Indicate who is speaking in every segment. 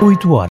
Speaker 1: 8 horas.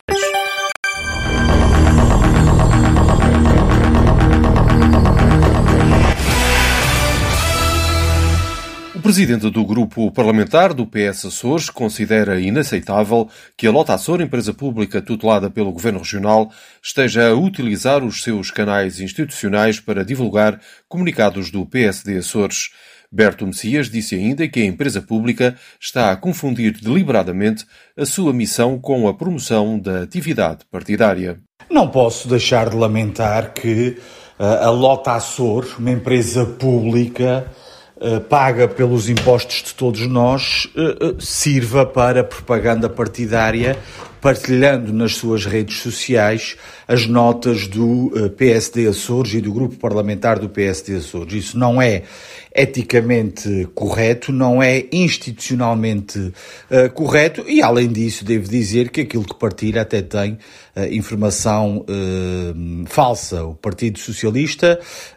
Speaker 2: O presidente do grupo parlamentar do PS Açores considera inaceitável que a Lota Açor, empresa pública tutelada pelo Governo Regional, esteja a utilizar os seus canais institucionais para divulgar comunicados do PSD Açores. Berto Messias disse ainda que a empresa pública está a confundir deliberadamente a sua missão com a promoção da atividade partidária.
Speaker 3: Não posso deixar de lamentar que a Lota Açor, uma empresa pública, paga pelos impostos de todos nós, sirva para propaganda partidária, partilhando nas suas redes sociais as notas do PSD Açores e do grupo parlamentar do PSD Açores. Isso não é eticamente correto, não é institucionalmente correto e, além disso, devo dizer que aquilo que partilha até tem informação falsa. O Partido Socialista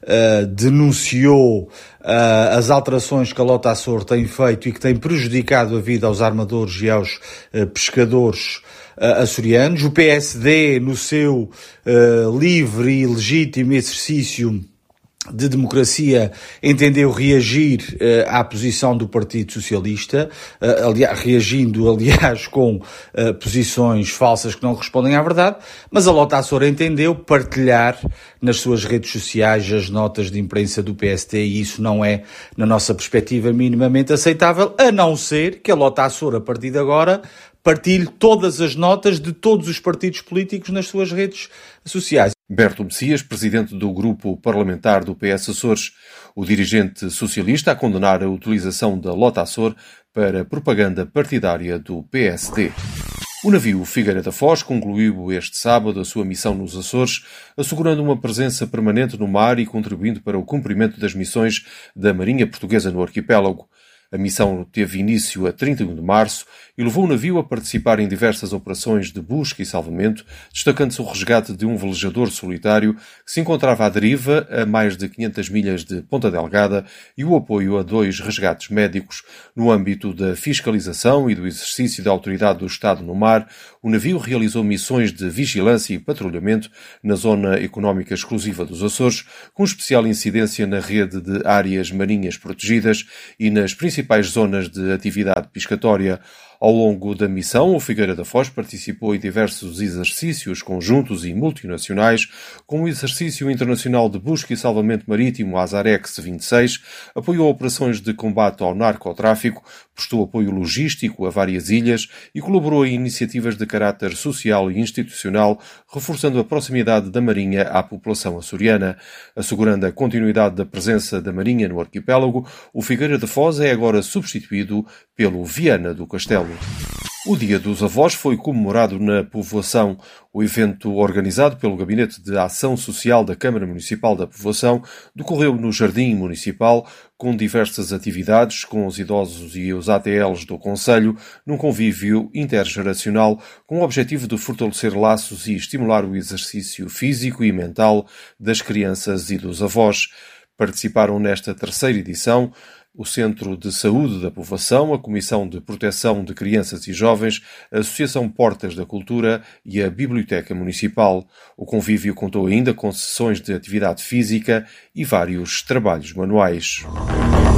Speaker 3: denunciou as alterações que a Lota Açor tem feito e que tem prejudicado a vida aos armadores e aos pescadores açorianos. O PSD, no seu livre e legítimo exercício de democracia, entendeu reagir à posição do Partido Socialista, reagindo, aliás, com posições falsas que não respondem à verdade, mas a Lota Açor entendeu partilhar nas suas redes sociais as notas de imprensa do PSD e isso não é, na nossa perspectiva, minimamente aceitável, a não ser que a Lota Açor, a partir de agora, partilhe todas as notas de todos os partidos políticos nas suas redes sociais.
Speaker 2: Berto Messias, presidente do grupo parlamentar do PS Açores, o dirigente socialista a condenar a utilização da Lota Açor para propaganda partidária do PSD. O navio Figueira da Foz concluiu este sábado a sua missão nos Açores, assegurando uma presença permanente no mar e contribuindo para o cumprimento das missões da Marinha Portuguesa no arquipélago. A missão teve início a 31 de março e levou o navio a participar em diversas operações de busca e salvamento, destacando-se o resgate de um velejador solitário que se encontrava à deriva a mais de 500 milhas de Ponta Delgada e o apoio a 2 resgates médicos. No âmbito da fiscalização e do exercício da autoridade do Estado no mar, o navio realizou missões de vigilância e patrulhamento na zona económica exclusiva dos Açores, com especial incidência na rede de áreas marinhas protegidas e nas principais zonas de atividade pescatória. Ao longo da missão, o Figueira da Foz participou em diversos exercícios conjuntos e multinacionais, como o Exercício Internacional de Busca e Salvamento Marítimo Azarex 26, apoiou operações de combate ao narcotráfico, prestou apoio logístico a várias ilhas e colaborou em iniciativas de caráter social e institucional, reforçando a proximidade da Marinha à população açoriana. Assegurando a continuidade da presença da Marinha no arquipélago, o Figueira da Foz é agora substituído pelo Viana do Castelo. O Dia dos Avós foi comemorado na povoação. O evento, organizado pelo Gabinete de Ação Social da Câmara Municipal da Povoação, decorreu no Jardim Municipal, com diversas atividades com os idosos e os ATLs do concelho, num convívio intergeracional, com o objetivo de fortalecer laços e estimular o exercício físico e mental das crianças e dos avós. Participaram nesta terceira edição o Centro de Saúde da Povoação, a Comissão de Proteção de Crianças e Jovens, a Associação Portas da Cultura e a Biblioteca Municipal. O convívio contou ainda com sessões de atividade física e vários trabalhos manuais.